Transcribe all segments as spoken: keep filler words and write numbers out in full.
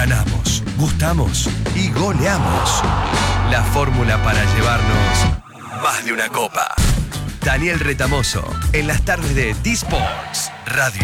Ganamos, gustamos y goleamos. La fórmula para llevarnos más de una copa. Daniel Retamoso, en las tardes de D-Sports Radio.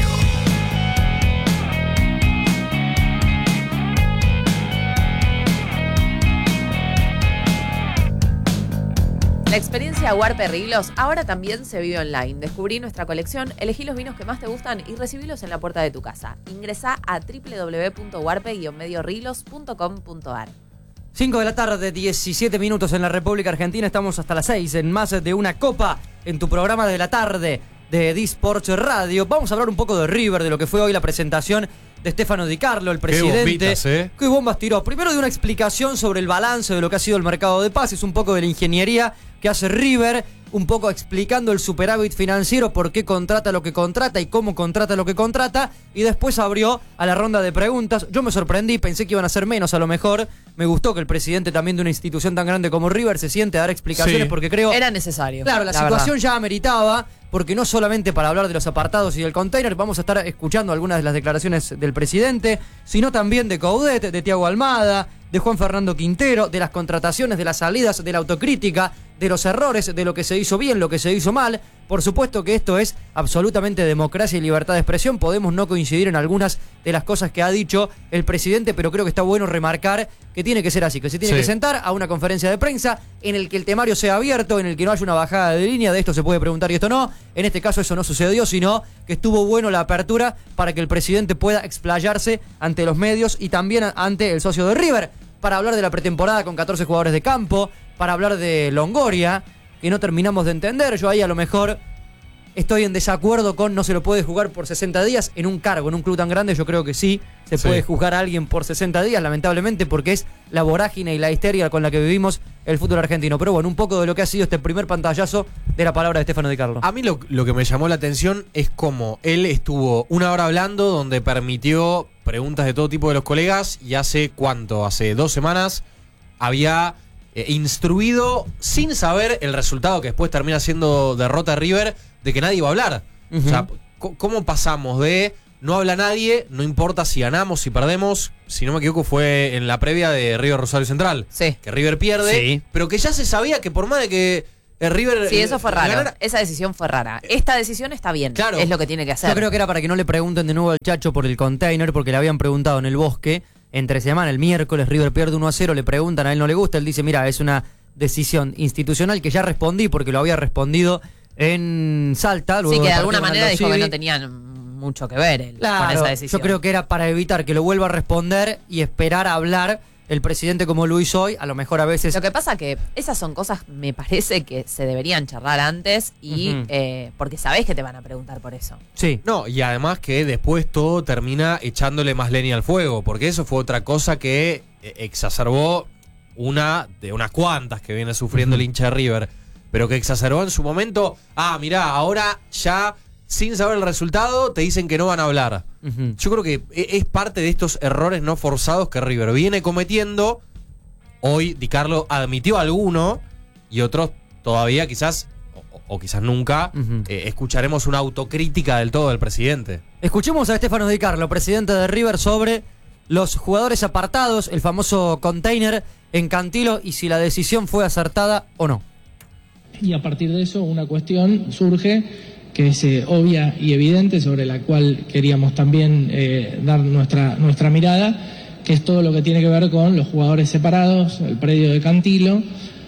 La experiencia Warpe Riglos ahora también se vive online. Descubrí nuestra colección, elegí los vinos que más te gustan y recibílos en la puerta de tu casa. Ingresá a doble u doble u doble u punto warpe guion medio riglos punto com punto a r. cinco de la tarde, diecisiete minutos en la República Argentina. Estamos hasta las seis en Más de una Copa en tu programa de la tarde de D-Sports Radio. Vamos a hablar un poco de River, de lo que fue hoy la presentación de Stefano Di Carlo, el presidente. Qué bombitas, ¿eh? Qué bombas tiró. Primero de una explicación sobre el balance de lo que ha sido el mercado de pases, un poco de la ingeniería que hace River, un poco explicando el superávit financiero, por qué contrata lo que contrata y cómo contrata lo que contrata, y después abrió a la ronda de preguntas. Yo me sorprendí, pensé que iban a ser menos a lo mejor. Me gustó que el presidente también de una institución tan grande como River se siente a dar explicaciones, sí, porque creo... Era necesario. Claro, la, la situación verdad. ya ameritaba, porque no solamente para hablar de los apartados y del container, vamos a estar escuchando algunas de las declaraciones del presidente, sino también de Coudet, de Thiago Almada, de Juan Fernando Quintero, de las contrataciones, de las salidas, de la autocrítica, de los errores, de lo que se hizo bien, lo que se hizo mal. Por supuesto que esto es absolutamente democracia y libertad de expresión. Podemos no coincidir en algunas de las cosas que ha dicho el presidente, pero creo que está bueno remarcar que tiene que ser así, que se tiene sí. que sentar a una conferencia de prensa en el que el temario sea abierto, en el que no haya una bajada de línea, de esto se puede preguntar y esto no. En este caso eso no sucedió, sino que estuvo bueno la apertura para que el presidente pueda explayarse ante los medios y también ante el socio de River, para hablar de la pretemporada con catorce jugadores de campo, para hablar de Longoria, que no terminamos de entender. Yo ahí a lo mejor estoy en desacuerdo con no se lo puede jugar por sesenta días en un cargo, en un club tan grande. Yo creo que sí, se sí. puede juzgar a alguien por sesenta días, lamentablemente, porque es la vorágine y la histeria con la que vivimos el fútbol argentino. Pero bueno, un poco de lo que ha sido este primer pantallazo de la palabra de Stefano Di Carlo. A mí lo, lo que me llamó la atención es cómo él estuvo una hora hablando, donde permitió preguntas de todo tipo de los colegas, y hace ¿cuánto? Hace dos semanas había eh, instruido, sin saber el resultado que después termina siendo derrota de River, de que nadie iba a hablar. Uh-huh. O sea, ¿cómo pasamos de no habla nadie, no importa si ganamos, si perdemos? Si no me equivoco fue en la previa de River Rosario Central, sí. que River pierde, sí. pero que ya se sabía que por más de que el River... Sí, eso fue raro, ganara, esa decisión fue rara. Esta decisión está bien, claro, es lo que tiene que hacer. Yo creo que era para que no le pregunten de nuevo al Chacho por el container, porque le habían preguntado en el Bosque, entre semana, el miércoles, River pierde uno a cero, le preguntan, a él no le gusta, él dice, mira, es una decisión institucional que ya respondí, porque lo había respondido en Salta. Sí, que de alguna manera dijo que no tenían mucho que ver él, claro, con esa decisión. Yo creo que era para evitar que lo vuelva a responder y esperar a hablar el presidente como lo hizo hoy. A lo mejor a veces... Lo que pasa que esas son cosas, me parece, que se deberían charlar antes y uh-huh. eh, porque sabés que te van a preguntar por eso. Sí. No, y además que después todo termina echándole más leña al fuego, porque eso fue otra cosa que exacerbó una de unas cuantas que viene sufriendo uh-huh. el hincha de River, pero que exacerbó en su momento. Ah, mirá, ahora ya, sin saber el resultado, te dicen que no van a hablar. Uh-huh. Yo creo que es parte de estos errores no forzados que River viene cometiendo. Hoy Di Carlo admitió alguno y otros todavía quizás, o, o quizás nunca, uh-huh. eh, escucharemos una autocrítica del todo del presidente. Escuchemos a Stefano Di Carlo, presidente de River, sobre los jugadores apartados, el famoso container en Cantilo, y si la decisión fue acertada o no. Y a partir de eso una cuestión surge que es eh, obvia y evidente, sobre la cual queríamos también eh, dar nuestra, nuestra mirada, que es todo lo que tiene que ver con los jugadores separados, el predio de Cantilo.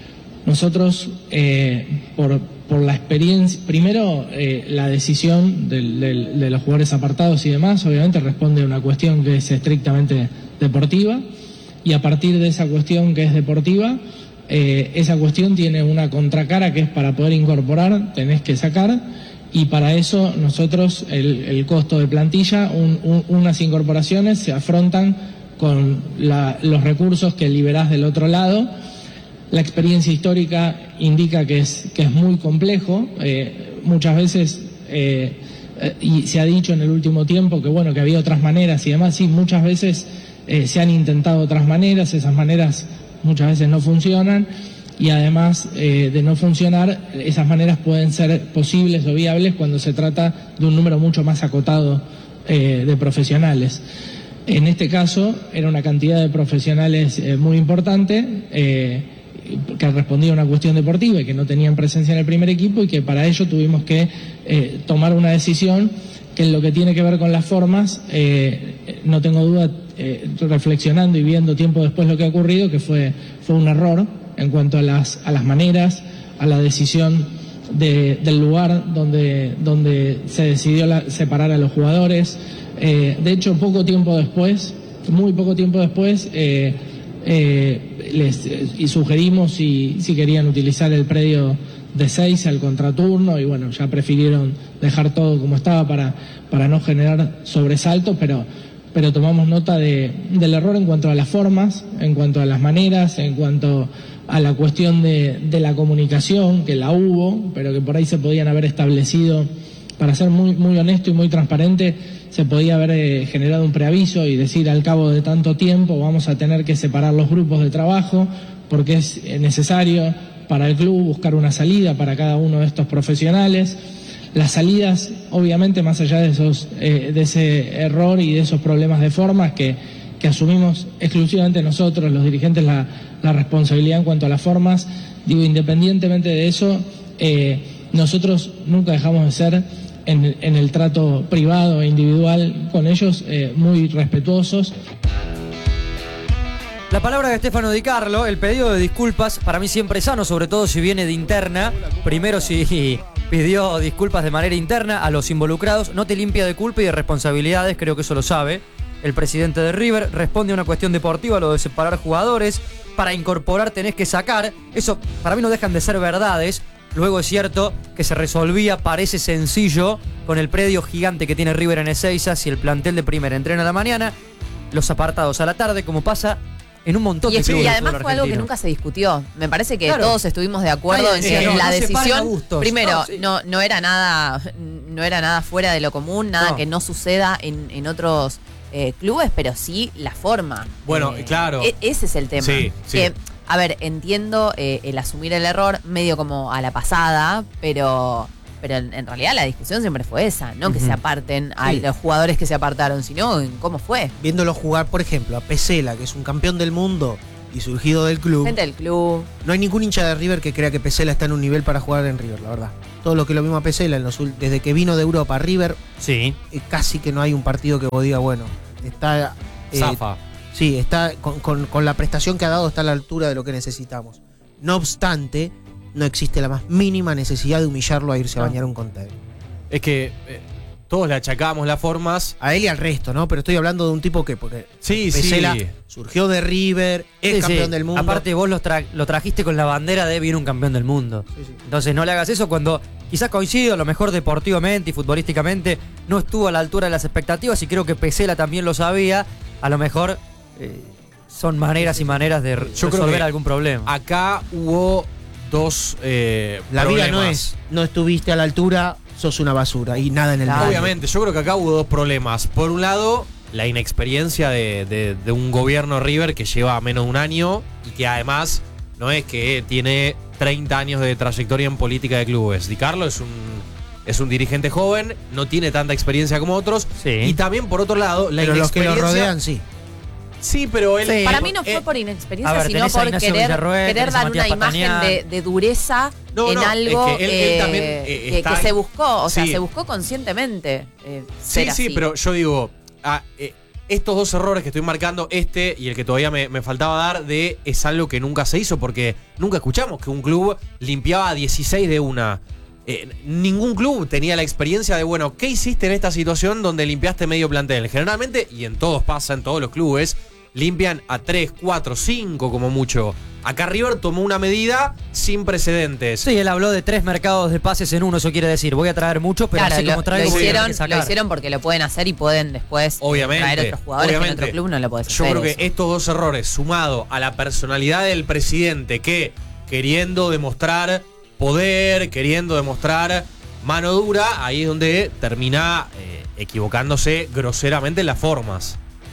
Nosotros, eh, por, por la experiencia, primero eh, la decisión del, del, de los jugadores apartados y demás, obviamente responde a una cuestión que es estrictamente deportiva, y a partir de esa cuestión que es deportiva, eh, esa cuestión tiene una contracara que es para poder incorporar, tenés que sacar. Y para eso nosotros el, el costo de plantilla, un, un, unas incorporaciones se afrontan con la, los recursos que liberás del otro lado. La experiencia histórica indica que es, que es muy complejo. Eh, muchas veces, eh, eh, y se ha dicho en el último tiempo que bueno, que había otras maneras y demás. Sí, muchas veces eh, se han intentado otras maneras, esas maneras muchas veces no funcionan. Y además eh, de no funcionar, esas maneras pueden ser posibles o viables cuando se trata de un número mucho más acotado eh, de profesionales. En este caso era una cantidad de profesionales eh, muy importante eh, que respondía a una cuestión deportiva y que no tenían presencia en el primer equipo, y que para ello tuvimos que eh, tomar una decisión que en lo que tiene que ver con las formas, eh, no tengo duda, eh, reflexionando y viendo tiempo después lo que ha ocurrido, que fue, fue un error en cuanto a las, a las maneras, a la decisión de, del lugar donde, donde se decidió la, separar a los jugadores. Eh, de hecho, poco tiempo después, muy poco tiempo después, eh, eh, les y sugerimos si, si querían utilizar el predio de seis al contraturno, y bueno, ya prefirieron dejar todo como estaba para, para no generar sobresaltos, pero, pero tomamos nota de, del error en cuanto a las formas, en cuanto a las maneras, en cuanto a la cuestión de, de la comunicación, que la hubo, pero que por ahí se podían haber establecido, para ser muy, muy honesto y muy transparente, se podía haber eh, generado un preaviso y decir al cabo de tanto tiempo vamos a tener que separar los grupos de trabajo porque es eh, necesario para el club buscar una salida para cada uno de estos profesionales. Las salidas, obviamente, más allá de, esos, eh, de ese error y de esos problemas de formas que, que asumimos exclusivamente nosotros, los dirigentes, la, la responsabilidad en cuanto a las formas, digo, independientemente de eso, eh, nosotros nunca dejamos de ser En, en el trato privado e individual con ellos, eh, muy respetuosos. La palabra de Stefano Di Carlo, el pedido de disculpas, para mí siempre sano, sobre todo si viene de interna. Primero, si pidió disculpas de manera interna a los involucrados, no te limpia de culpa y de responsabilidades, creo que eso lo sabe el presidente de River. Responde a una cuestión deportiva, lo de separar jugadores. Para incorporar tenés que sacar. Eso para mí no dejan de ser verdades. Luego es cierto que se resolvía, parece sencillo, con el predio gigante que tiene River en Ezeiza. Si el plantel de Primera entrena a la mañana, los apartados a la tarde, como pasa en un montón y de clubes. Y además del fue algo que argentino. nunca se discutió. Me parece que Claro. todos estuvimos de acuerdo Ay, en sí, que no, la no se paran a decisión, gustos. primero, No, sí. no, no era nada, no era nada fuera de lo común, nada No. que no suceda en, en otros eh, clubes, pero sí la forma. Bueno, Eh, claro. e- ese es el tema. Sí, sí. Que, a ver, entiendo eh, el asumir el error medio como a la pasada, pero, pero en, en realidad la discusión siempre fue esa, no que Ujú. se aparten a Sí. los jugadores que se apartaron, sino en cómo fue. Viéndolo jugar, por ejemplo, a Pesela, que es un campeón del mundo y surgido del club, Gente del club. no hay ningún hincha de River que crea que Pesela está en un nivel para jugar en River, la verdad. Todo lo que lo mismo a Pesela, en los, ul- desde que vino de Europa a River, Sí. eh, casi que no hay un partido que vos digas, bueno, está... eh, Zafa. Sí, está con, con- con la prestación que ha dado, está a la altura de lo que necesitamos. No obstante, no existe la más mínima necesidad de humillarlo a irse a No. bañar a un container. Es que eh, todos le achacábamos las formas. A él y al resto, ¿no? Pero estoy hablando de un tipo que, porque Sí, Pesela sí. surgió de River, es Sí, campeón sí. del mundo. Aparte vos lo, tra- lo trajiste con la bandera de viene un campeón del mundo. Sí, sí. Entonces no le hagas eso cuando quizás coincido, a lo mejor deportivamente y futbolísticamente no estuvo a la altura de las expectativas, y creo que Pesela también lo sabía. A lo mejor eh, son maneras y maneras de re- Yo creo resolver que algún problema. Acá hubo dos eh, La vida no problemas. es, no estuviste a la altura, sos una basura y nada en el Claro. medio. Obviamente, yo creo que acá hubo dos problemas. Por un lado, la inexperiencia de, de- de un gobierno River que lleva menos de un año y que además no es que tiene treinta años de trayectoria en política de clubes. Di Carlo es un, es un dirigente joven, no tiene tanta experiencia como otros. Sí. Y también, por otro lado, la Pero los que lo inexperiencia... rodean, sí. Sí, pero él... Sí. Para mí no fue eh, por a inexperiencia, ver, sino tenés a por Ignacio querer, Villarroel, querer tenés a dar Matías una imagen Patanián. de, de dureza No, en no, algo es que él- él eh, también, eh, que, está- que se buscó, o sea, Sí. se buscó conscientemente. eh, Sí, ser sí, así. pero yo digo, ah, eh, estos dos errores que estoy marcando, este y el que todavía me, me faltaba dar, de es algo que nunca se hizo, porque nunca escuchamos que un club limpiaba a dieciséis de una. Eh, ningún club tenía la experiencia de, bueno, ¿qué hiciste en esta situación donde limpiaste medio plantel? Generalmente, y en todos pasa, en todos los clubes, limpian a tres, cuatro, cinco como mucho. Acá River tomó una medida sin precedentes. Sí, él habló de tres mercados de pases en uno, eso quiere decir, voy a traer muchos, pero Claro, así lo, como traigo lo voy a tener hicieron, que sacar. lo hicieron porque lo pueden hacer y pueden después eh, Obviamente, traer otros jugadores obviamente. que en otro club no lo puedes Yo hacer. creo que eso. estos dos errores, sumado a la personalidad del presidente, que queriendo demostrar poder, queriendo demostrar mano dura, ahí es donde termina eh, equivocándose groseramente en las formas.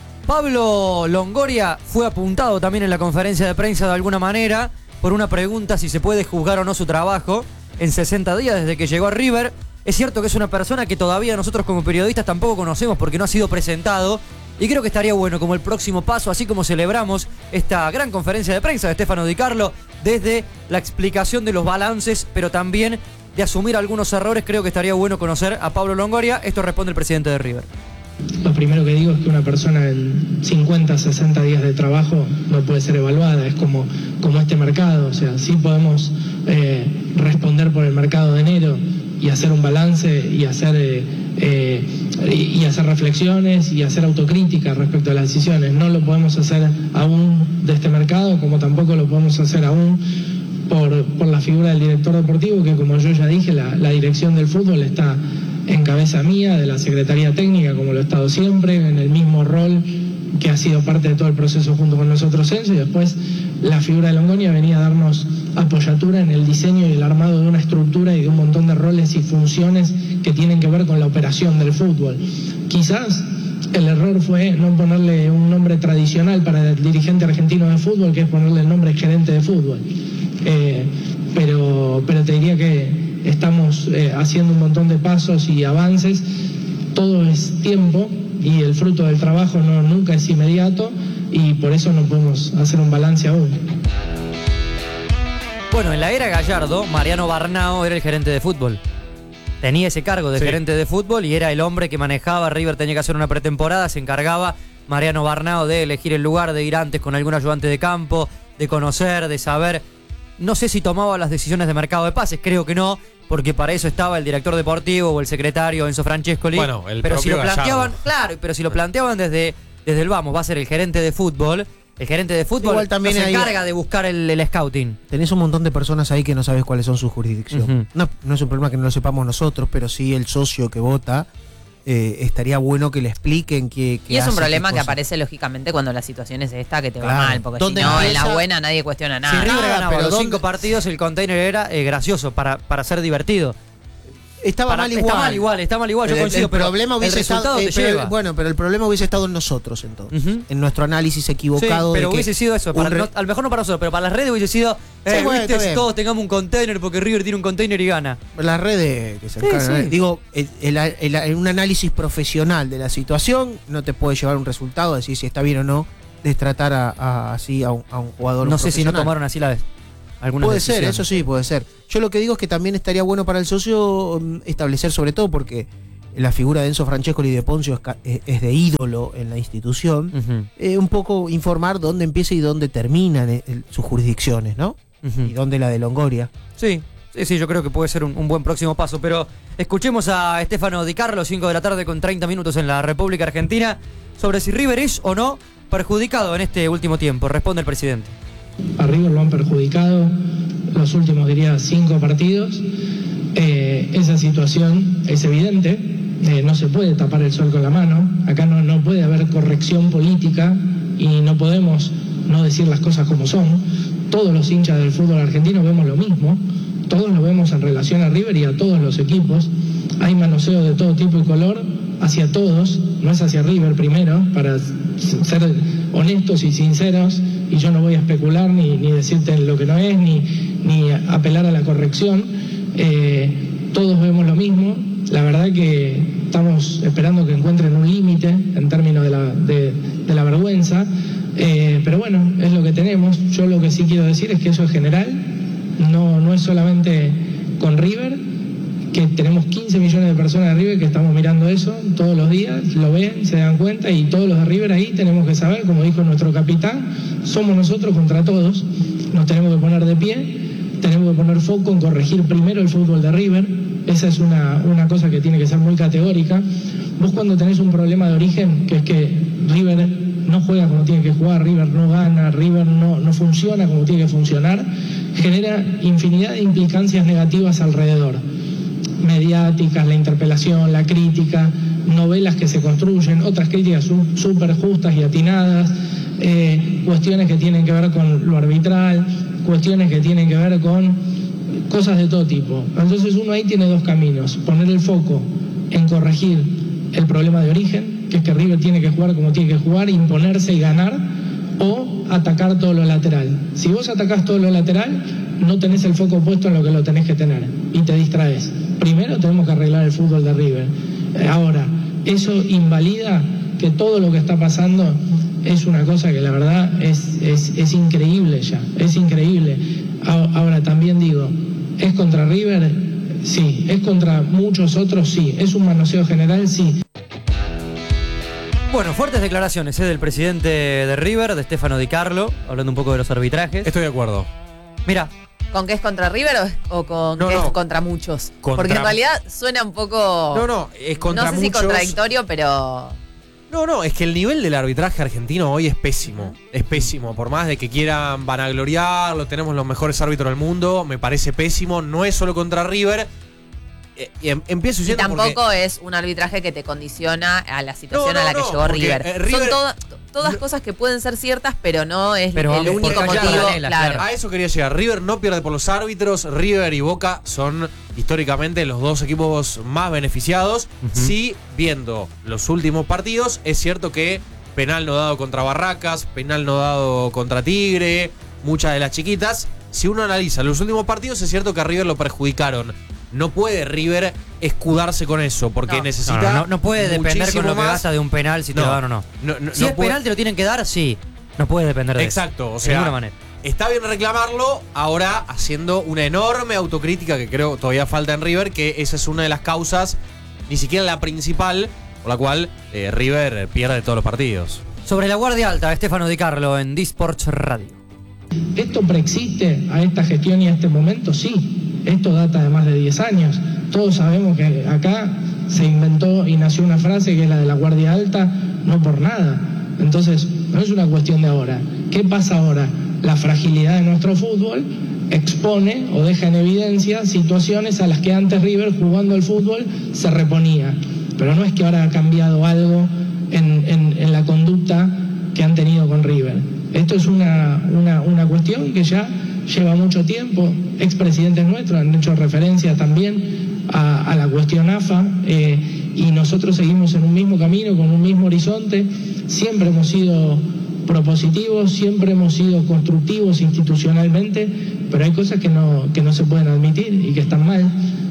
Pablo Longoria fue apuntado también en la conferencia de prensa de alguna manera por una pregunta si se puede juzgar o no su trabajo en sesenta días desde que llegó a River. Es cierto que es una persona que todavía nosotros como periodistas tampoco conocemos porque no ha sido presentado, Y creo que estaría bueno como el próximo paso, así como celebramos esta gran conferencia de prensa de Stefano Di Carlo, desde la explicación de los balances, pero también de asumir algunos errores, creo que estaría bueno conocer a Pablo Longoria. Esto responde el presidente de River. Lo primero que digo es que una persona en cincuenta, sesenta días de trabajo no puede ser evaluada, es como, como este mercado, o sea, sí podemos eh, responder por el mercado de enero y hacer un balance y hacer, eh, eh, y hacer reflexiones y hacer autocrítica respecto a las decisiones. No lo podemos hacer aún de este mercado, como tampoco lo podemos hacer aún por, por la figura del director deportivo, que como yo ya dije, la, la dirección del fútbol está en cabeza mía, de la Secretaría Técnica, como lo he estado siempre, en el mismo rol que ha sido parte de todo el proceso junto con nosotros, Enzo, y después la figura de Longoria venía a darnos apoyatura en el diseño y el armado de una estructura y de un montón de roles y funciones que tienen que ver con la operación del fútbol. Quizás el error fue no ponerle un nombre tradicional para el dirigente argentino de fútbol, que es ponerle el nombre gerente de fútbol. Eh, pero, pero te diría que estamos eh, haciendo un montón de pasos y avances. Todo es tiempo y el fruto del trabajo no, nunca es inmediato, y por eso no podemos hacer un balance aún. Bueno, en la era Gallardo, Mariano Barnao era el gerente de fútbol. Tenía ese cargo de sí. gerente de fútbol y era el hombre que manejaba. River tenía que hacer una pretemporada, se encargaba Mariano Barnao de elegir el lugar, de ir antes con algún ayudante de campo, de conocer, de saber. No sé si tomaba las decisiones de mercado de pases, creo que no, porque para eso estaba el director deportivo o el secretario Enzo Francescoli. Bueno, el pero si lo Gallardo. planteaban, claro, pero si lo planteaban desde, desde el vamos, va a ser el gerente de fútbol. El gerente de fútbol Igual también no se hay- encarga de buscar el, el scouting. Tenés un montón de personas ahí que no sabes cuáles son su jurisdicción. Ujú. no, no es un problema que no lo sepamos nosotros, pero sí el socio que vota. Eh, estaría bueno que le expliquen que, que Y es un hace, problema qué que cosa. aparece lógicamente cuando la situación es esta, que te va Claro. mal, porque si ¿Dónde no, en empieza? la buena nadie cuestiona Si nada. River nada, ganaba pero los ¿dónde- cinco partidos, el container era eh, gracioso para, para ser divertido. Estaba Para- mal está igual. mal igual, está mal igual, yo El- coincido, el pero problema hubiese el resultado estado, eh, te pero- lleva. bueno, pero el problema hubiese estado en nosotros entonces, Ujú. en nuestro análisis equivocado. Sí, pero de que hubiese sido eso, para- un re- no- a lo mejor no para nosotros, pero para las redes hubiese sido, eh, Sí, bueno, viste, está bien. todos tengamos un container porque River tiene un container y gana. las redes que se Sí, encargan, sí. digo, el, el- el- el- un análisis profesional de la situación no te puede llevar a un resultado, decir si está bien o no, de tratar a, a- así a un, a un jugador No sé si no profesional. tomaron así la vez. Algunas Puede ser, decisiones. eso sí, puede ser. Yo lo que digo es que también estaría bueno para el socio mm, establecer, sobre todo porque la figura de Enzo Francescoli y de Poncio es, ca- es- es de ídolo en la institución, Ujú, eh, un poco informar dónde empieza y dónde terminan eh, el- sus jurisdicciones, ¿no? ujú. Y dónde la de Longoria. Sí, sí, sí, yo creo que puede ser un, un buen próximo paso. Pero escuchemos a Stefano Di Carlo, cinco de la tarde con treinta minutos en la República Argentina, sobre si River es o no perjudicado en este último tiempo. Responde el presidente. A River lo han perjudicado los últimos, diría, cinco partidos. Eh, esa situación es evidente, eh, no se puede tapar el sol con la mano, acá no, no puede haber corrección política y no podemos no decir las cosas como son. Todos los hinchas del fútbol argentino vemos lo mismo, todos lo vemos en relación a River y a todos los equipos. Hay manoseo de todo tipo y color hacia todos, no es hacia River primero, para ser honestos y sinceros, y yo no voy a especular ni, ni decirte lo que no es, ni, ni apelar a la corrección. Eh, todos vemos lo mismo. La verdad que estamos esperando que encuentren un límite en términos de la, de, de la vergüenza, eh, pero bueno, es lo que tenemos. Yo lo que sí quiero decir es que eso es general, no, no es solamente con River, que tenemos quince millones de personas de River que estamos mirando eso todos los días, lo ven, se dan cuenta, y todos los de River ahí tenemos que saber, como dijo nuestro capitán, somos nosotros contra todos, nos tenemos que poner de pie, tenemos que poner foco en corregir primero el fútbol de River. Esa es una, una cosa que tiene que ser muy categórica. Vos cuando tenés un problema de origen, que es que River no juega como tiene que jugar, River no gana, River no, no funciona como tiene que funcionar, genera infinidad de implicancias negativas alrededor. Mediáticas, la interpelación, la crítica, novelas que se construyen, otras críticas súper justas y atinadas, eh, cuestiones que tienen que ver con lo arbitral, cuestiones que tienen que ver con cosas de todo tipo. Entonces uno ahí tiene dos caminos: poner el foco en corregir el problema de origen, que es que River tiene que jugar como tiene que jugar, imponerse y ganar, o atacar todo lo lateral. Si vos atacás todo lo lateral, no tenés el foco puesto en lo que lo tenés que tener y te distraes. Primero tenemos que arreglar el fútbol de River. Ahora, eso invalida que todo lo que está pasando es una cosa que la verdad es, es, es increíble ya, es increíble. Ahora también digo, ¿es contra River? Sí. ¿Es contra muchos otros? Sí. ¿Es un manoseo general? Sí. Bueno, fuertes declaraciones ¿eh? del presidente de River, de Stefano Di Carlo, hablando un poco de los arbitrajes. Estoy de acuerdo. Mira, ¿con qué es contra River o, o con No, qué no. es contra muchos? Contra- Porque en realidad suena un poco... No, no, es contra no sé si muchos. contradictorio, pero... No, no, es que el nivel del arbitraje argentino hoy es pésimo. Es pésimo. Por más de que quieran vanagloriarlo, tenemos los mejores árbitros del mundo, me parece pésimo. No es solo contra River. Eh, y em- empiezo Y diciendo tampoco porque- es un arbitraje que te condiciona a la situación No, no, a la que no, llegó porque, River. eh, River- Son toda- todas cosas que pueden ser ciertas, pero no es Pero el vamos por único callar motivo. Varela, Claro. claro. A eso quería llegar. River no pierde por los árbitros. River y Boca son históricamente los dos equipos más beneficiados. Ujú. Sí, viendo los últimos partidos, es cierto que penal no dado contra Barracas, penal no dado contra Tigre, muchas de las chiquitas. Si uno analiza los últimos partidos, es cierto que a River lo perjudicaron. No puede River escudarse con eso, porque No. necesita. no, no, no puede depender muchísimo con lo que más. gasta de un penal si te No. lo dan o no. No, no, Si no es puede- penal, te lo tienen que dar, sí. No puede depender de Exacto, eso. o sea, De ninguna manera. está bien reclamarlo, ahora haciendo una enorme autocrítica que creo todavía falta en River, que esa es una de las causas, ni siquiera la principal, por la cual eh, River pierde todos los partidos. Sobre la guardia alta, Stefano Di Carlo en D-Sports Radio. ¿Esto preexiste a esta gestión y a este momento? Sí. Esto data de más de diez años. Todos sabemos que acá se inventó y nació una frase que es la de la guardia alta, no por nada. Entonces, no es una cuestión de ahora. ¿Qué pasa ahora? La fragilidad de nuestro fútbol expone o deja en evidencia situaciones a las que antes River, jugando al fútbol, se reponía. Pero no es que ahora ha cambiado algo en, en, en la conducta que han tenido con River. Esto es una, una, una cuestión que ya lleva mucho tiempo. Expresidentes nuestros han hecho referencia también a, a la cuestión A F A eh, y nosotros seguimos en un mismo camino, con un mismo horizonte. Siempre hemos sido propositivos, siempre hemos sido constructivos institucionalmente, pero hay cosas que no, que no se pueden admitir y que están mal.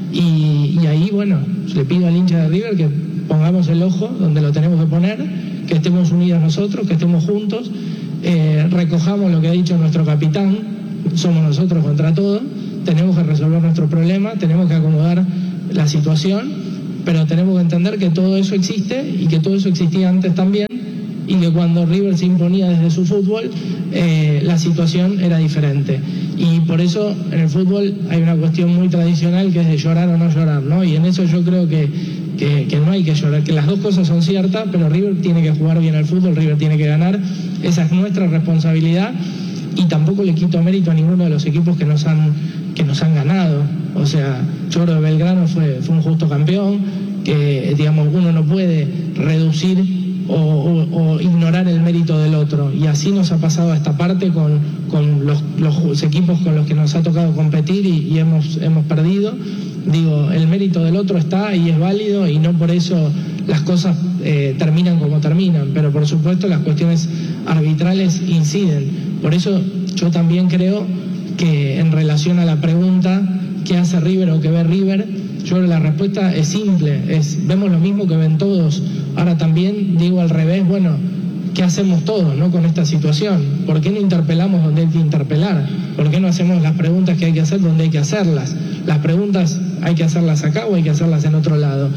Y, y ahí, bueno, le pido al hincha de River que pongamos el ojo donde lo tenemos que poner, que estemos unidos nosotros, que estemos juntos, eh, recojamos lo que ha dicho nuestro capitán, somos nosotros contra todo, tenemos que resolver nuestro problema, tenemos que acomodar la situación, pero tenemos que entender que todo eso existe y que todo eso existía antes también, y que cuando River se imponía desde su fútbol, eh, la situación era diferente. Y por eso en el fútbol hay una cuestión muy tradicional que es de llorar o no llorar, ¿no? Y en eso yo creo que, que, que no hay que llorar, que las dos cosas son ciertas, pero River tiene que jugar bien al fútbol, River tiene que ganar, esa es nuestra responsabilidad, y tampoco le quito mérito a ninguno de los equipos que nos han, que nos han ganado. O sea, yo creo que Belgrano fue, fue un justo campeón, que digamos uno no puede reducir O, o, o ignorar el mérito del otro, y así nos ha pasado a esta parte con, con los, los equipos con los que nos ha tocado competir y, y hemos, hemos perdido. Digo, el mérito del otro está y es válido, y no por eso las cosas eh, terminan como terminan, pero por supuesto las cuestiones arbitrales inciden. Por eso yo también creo que en relación a la pregunta ¿qué hace River o qué ve River? Yo creo que la respuesta es simple, es vemos lo mismo que ven todos. Ahora también digo al revés, bueno, ¿qué hacemos todos, no, con esta situación? ¿Por qué no interpelamos donde hay que interpelar? ¿Por qué no hacemos las preguntas que hay que hacer donde hay que hacerlas? Las preguntas hay que hacerlas acá o hay que hacerlas en otro lado.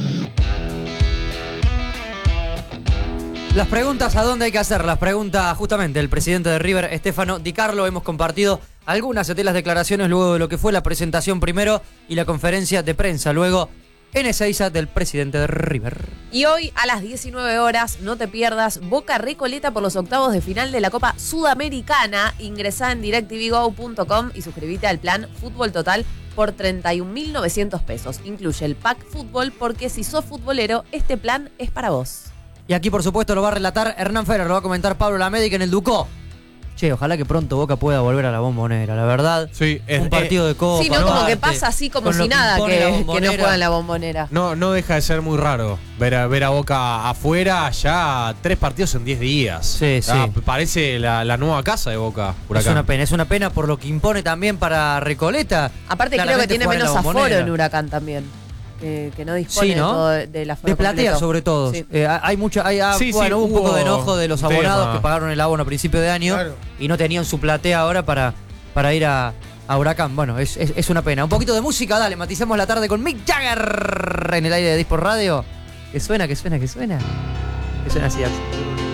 Las preguntas a dónde hay que hacerlas, pregunta justamente el presidente de River, Stefano Di Carlo. Hemos compartido algunas de las declaraciones luego de lo que fue la presentación primero y la conferencia de prensa luego en Ezeiza del presidente de River. Y hoy a las diecinueve horas, no te pierdas, Boca Recoleta por los octavos de final de la Copa Sudamericana. Ingresá en direct t v go punto com y suscríbete al plan Fútbol Total por treinta y un mil novecientos pesos. Incluye el pack fútbol, porque si sos futbolero, este plan es para vos. Y aquí, por supuesto, lo va a relatar Hernán Ferrer, lo va a comentar Pablo Lamédica en el Ducó. Che, ojalá que pronto Boca pueda volver a la Bombonera, la verdad. Sí, es, un partido de Copa. Sí, no, como que aparte, pasa así como con lo si que nada impone que, la que no Bombonera. juega en la Bombonera. No, no deja de ser muy raro ver a, ver a Boca afuera, ya tres partidos en diez días. Sí, Ah, sí. Parece la, la nueva casa de Boca, Es Huracán. una pena, es una pena por lo que impone también para Recoleta. Aparte creo Claramente que tiene jugar en menos la aforo Bombonera. en Huracán también. que, que no dispone Sí, ¿no? de, todo, de la De platea sobre todo. Sí. Eh, hay mucho, hay, ah, Sí, bueno, sí, hubo un poco hubo de enojo de los un abonados tema. que pagaron el abono a principio de año Claro. y no tenían su platea ahora para, para ir a, a Huracán. Bueno, es, es, es una pena. Un poquito de música, dale, matizamos la tarde con Mick Jagger en el aire de Disport Radio. Que suena, que suena, que suena. Que suena así, Axel.